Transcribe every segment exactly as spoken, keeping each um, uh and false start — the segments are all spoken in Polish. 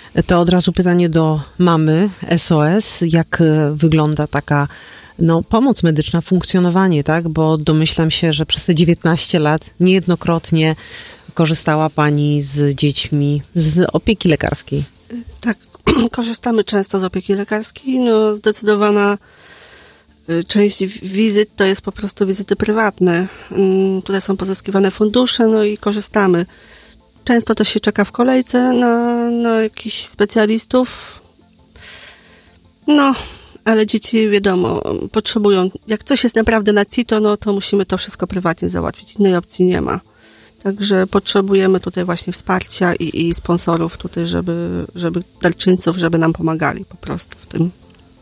To od razu pytanie do mamy S O S. Jak wygląda taka no, pomoc medyczna, funkcjonowanie, tak? Bo domyślam się, że przez te dziewiętnaście lat niejednokrotnie korzystała pani z dziećmi z opieki lekarskiej. Tak, korzystamy często z opieki lekarskiej. No, zdecydowana część wizyt to jest po prostu wizyty prywatne. Tutaj są pozyskiwane fundusze, no i korzystamy. Często też się czeka w kolejce na, na jakichś specjalistów. No, ale dzieci, wiadomo, potrzebują, jak coś jest naprawdę na CITO, no to musimy to wszystko prywatnie załatwić. Innej opcji nie ma. Także potrzebujemy tutaj właśnie wsparcia i, i sponsorów tutaj, żeby, żeby darczyńców, żeby nam pomagali po prostu w tym.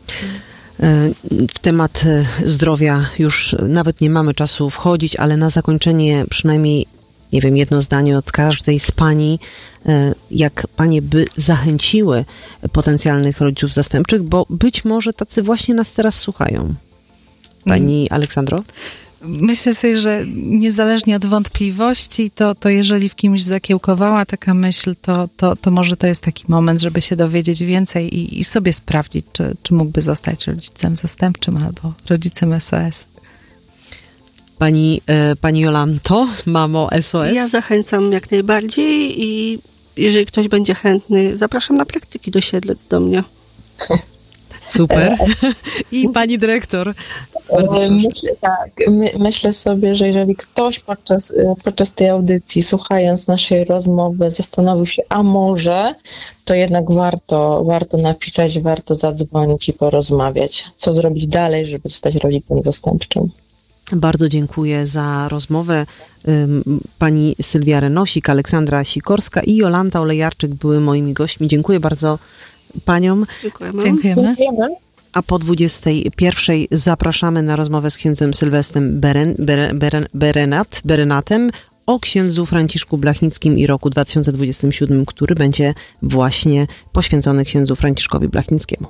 W temat zdrowia już nawet nie mamy czasu wchodzić, ale na zakończenie przynajmniej, nie wiem, jedno zdanie od każdej z pani, jak panie by zachęciły potencjalnych rodziców zastępczych, bo być może tacy właśnie nas teraz słuchają. Pani Aleksandro? Myślę sobie, że niezależnie od wątpliwości, to, to jeżeli w kimś zakiełkowała taka myśl, to, to, to może to jest taki moment, żeby się dowiedzieć więcej i, i sobie sprawdzić, czy, czy mógłby zostać rodzicem zastępczym albo rodzicem S O S. Pani, e, pani Jolanto, mamo S O S? Ja zachęcam jak najbardziej i jeżeli ktoś będzie chętny, zapraszam na praktyki do Siedlec do mnie. Super. I pani dyrektor. Myślę, tak, my, myślę sobie, że jeżeli ktoś podczas, podczas tej audycji, słuchając naszej rozmowy, zastanowił się, a może, to jednak warto, warto napisać, warto zadzwonić i porozmawiać. Co zrobić dalej, żeby zostać rodzicem zastępczym. Bardzo dziękuję za rozmowę. Pani Sylwia Renosik, Aleksandra Sikorska i Jolanta Olejarczyk były moimi gośćmi. Dziękuję bardzo paniom. Dziękujemy. Dziękujemy. Dziękujemy. A po dwudziestej pierwszej zapraszamy na rozmowę z księdzem Sylwestrem Beren, Beren, Beren, Berenat, Berenatem o księdzu Franciszku Blachnickim i roku dwa tysiące dwudziestym siódmym, który będzie właśnie poświęcony księdzu Franciszkowi Blachnickiemu.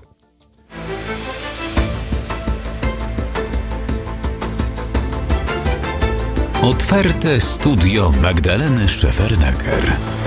Otwarte studio Magdaleny Szefernaker.